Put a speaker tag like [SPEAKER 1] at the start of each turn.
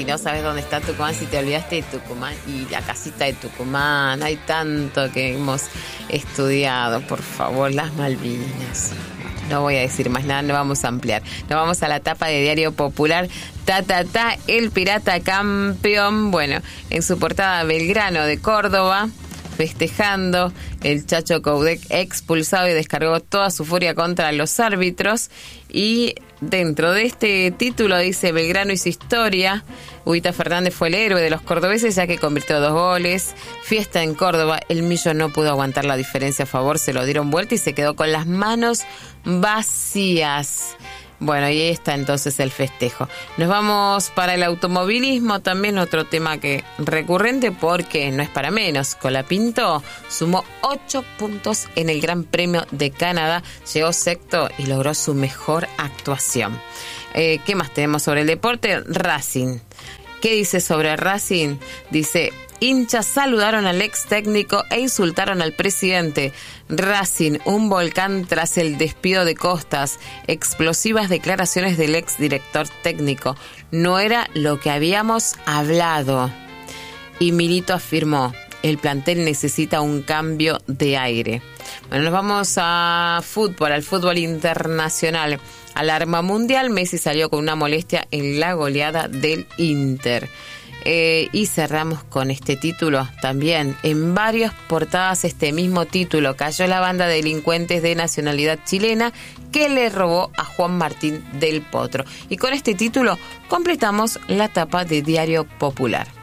[SPEAKER 1] no sabes dónde está Tucumán, si te olvidaste de Tucumán y la casita de Tucumán. Hay tanto que hemos estudiado, por favor, las Malvinas. No voy a decir más nada, no vamos a ampliar. Nos vamos a la tapa de Diario Popular. El pirata campeón. Bueno, en su portada Belgrano de Córdoba, festejando, el Chacho Coudet expulsado y descargó toda su furia contra los árbitros. Y dentro de este título dice: Belgrano hizo historia, Huguita Fernández fue el héroe de los cordobeses ya que convirtió 2 goles, fiesta en Córdoba, el Millo no pudo aguantar la diferencia a favor, se lo dieron vuelta y se quedó con las manos vacías. Bueno, y ahí está entonces el festejo. Nos vamos para el automovilismo, también otro tema que recurrente porque no es para menos. Colapinto sumó 8 puntos en el Gran Premio de Canadá, llegó sexto y logró su mejor actuación. ¿Qué más tenemos sobre el deporte? Racing. ¿Qué dice sobre Racing? Dice: hinchas saludaron al ex técnico e insultaron al presidente. Racing, un volcán tras el despido de Costas. Explosivas declaraciones del ex director técnico. No era lo que habíamos hablado. Y Milito afirmó: el plantel necesita un cambio de aire. Bueno, nos vamos al fútbol internacional. Alarma mundial, Messi salió con una molestia en la goleada del Inter. Y cerramos con este título también. En varias portadas este mismo título: cayó la banda de delincuentes de nacionalidad chilena que le robó a Juan Martín del Potro. Y con este título completamos la tapa de Diario Popular.